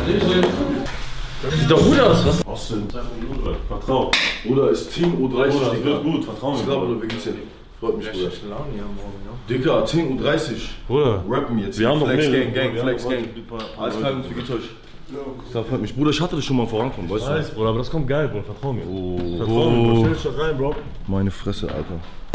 Sieht doch gut aus, was? Was denn? Vertrau. Bruder, ist Team U30, Bruder, das Digga. wird gut, vertrau mir. Ich glaube, du geht's ja. Freut mich, Bruder. Laune hier morgen, ja. Digga, Team U30. Bruder. Rappen jetzt. Wir haben noch Flex mehr. Gang, Flex Gang. Alles klar, wie geht's euch? Das freut mich. Bruder, ich hatte das schon mal vorankommen, weißt du? Bruder, aber das kommt geil, Bruder, vertrau mir. Oh. Vertrau mir, Bruder. Stell dich doch rein, Bro. Meine Fresse, Alter.